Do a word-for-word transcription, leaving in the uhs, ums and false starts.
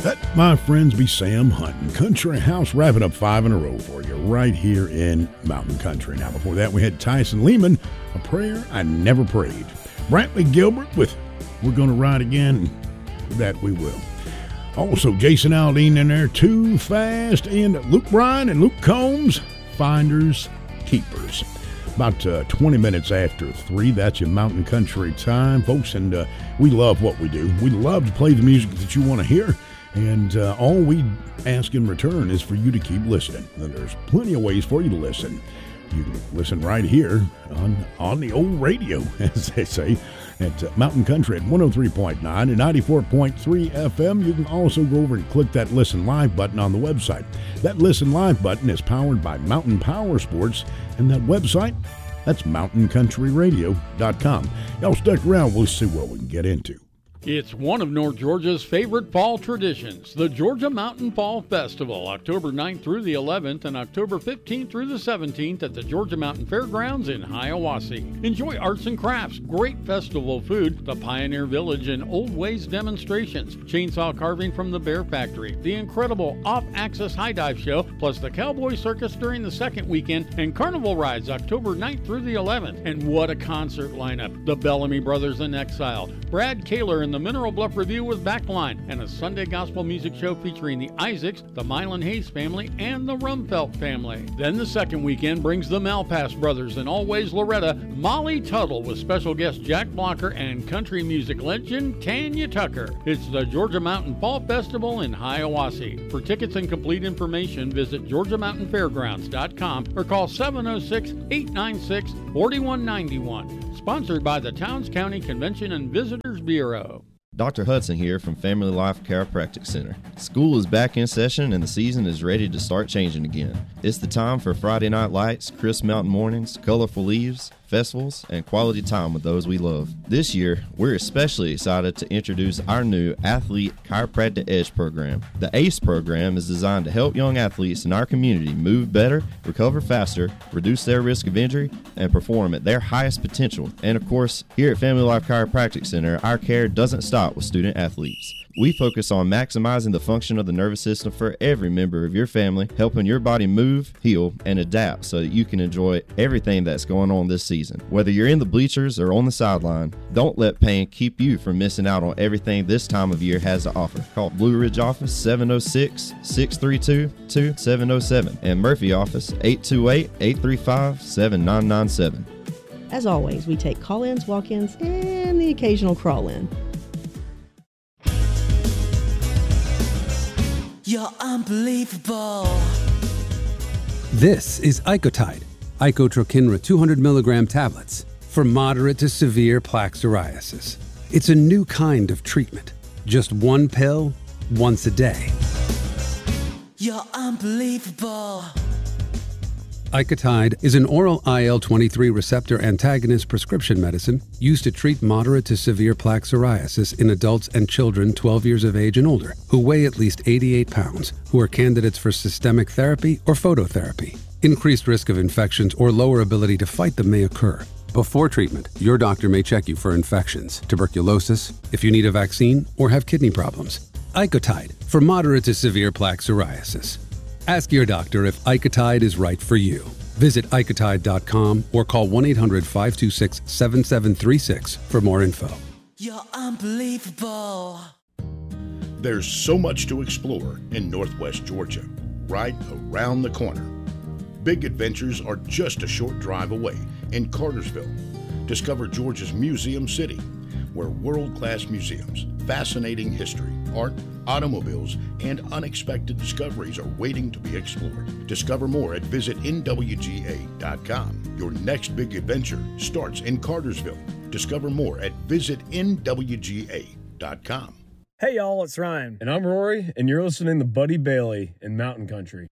That, my friends, be Sam Hunting, Country House, wrapping up five in a row for you right here in Mountain Country. Now, before that, we had Tyson Lehman, A Prayer I Never Prayed. Brantley Gilbert with We're Gonna Ride Again, and that we will. Also, Jason Aldean in there, Too Fast, and Luke Bryan and Luke Combs, Finders Keepers. About uh, twenty minutes after three, that's your Mountain Country time, folks, and uh, we love what we do. We love to play the music that you want to hear. And uh, all we ask in return is for you to keep listening. And there's plenty of ways for you to listen. You can listen right here on, on the old radio, as they say, at uh, Mountain Country at one oh three point nine and ninety-four point three F M. You can also go over and click that Listen Live button on the website. That Listen Live button is powered by Mountain Power Sports, and that website, that's mountain country radio dot com. Y'all stick around. We'll see what we can get into. It's one of North Georgia's favorite fall traditions, the Georgia Mountain Fall Festival, October ninth through the eleventh and October fifteenth through the seventeenth at the Georgia Mountain Fairgrounds in Hiawassee. Enjoy arts and crafts, great festival food, the Pioneer Village and Old Ways demonstrations, chainsaw carving from the Bear Factory, the incredible off-axis high dive show, plus the Cowboy Circus during the second weekend, and carnival rides October ninth through the eleventh. And what a concert lineup! The Bellamy Brothers in Exile, Brad Kaler and the Mineral Bluff Review with Backline, and a Sunday gospel music show featuring the Isaacs, the Milan Hayes family, and the Rumfelt family. Then the second weekend brings the Malpass Brothers and Always Loretta, Molly Tuttle with special guest Jack Blocker and country music legend Tanya Tucker. It's the Georgia Mountain Fall Festival in Hiawassee. For tickets and complete information, visit georgia mountain fairgrounds dot com or call seven oh six, eight nine six, four one nine one. Sponsored by the Towns County Convention and Visitors Bureau. Doctor Hudson here from Family Life Chiropractic Center. School is back in session and the season is ready to start changing again. It's the time for Friday night lights, crisp mountain mornings, colorful leaves, festivals, and quality time with those we love. This year, we're especially excited to introduce our new Athlete Chiropractic Edge program. The ACE program is designed to help young athletes in our community move better, recover faster, reduce their risk of injury, and perform at their highest potential. And of course, here at Family Life Chiropractic Center, our care doesn't stop with student athletes. We focus on maximizing the function of the nervous system for every member of your family, helping your body move, heal, and adapt so that you can enjoy everything that's going on this season. Whether you're in the bleachers or on the sideline, don't let pain keep you from missing out on everything this time of year has to offer. Call Blue Ridge office seven oh six, six three two, two seven oh seven and Murphy office eight two eight, eight three five, seven nine nine seven. As always, we take call-ins, walk-ins, and the occasional crawl-in. You're unbelievable. This is Icotide, Icotrokinra two hundred milligram tablets for moderate to severe plaque psoriasis. It's a new kind of treatment. Just one pill, once a day. You're unbelievable. Icotide is an oral I L twenty-three receptor antagonist prescription medicine used to treat moderate to severe plaque psoriasis in adults and children twelve years of age and older who weigh at least eighty-eight pounds, who are candidates for systemic therapy or phototherapy. Increased risk of infections or lower ability to fight them may occur. Before treatment, your doctor may check you for infections, tuberculosis, if you need a vaccine, or have kidney problems. Icotide for moderate to severe plaque psoriasis. Ask your doctor if Icotide is right for you. Visit icotide dot com or call one eight hundred, five two six, seven seven three six for more info. You're unbelievable. There's so much to explore in Northwest Georgia, right around the corner. Big Adventures are just a short drive away in Cartersville. Discover Georgia's Museum City, where world-class museums, fascinating history, art, automobiles, and unexpected discoveries are waiting to be explored. Discover more at visit N W G A dot com. Your next big adventure starts in Cartersville. Discover more at visit N W G A dot com. Hey y'all, it's Ryan. And I'm Rory, and you're listening to Buddy Bailey in Mountain Country.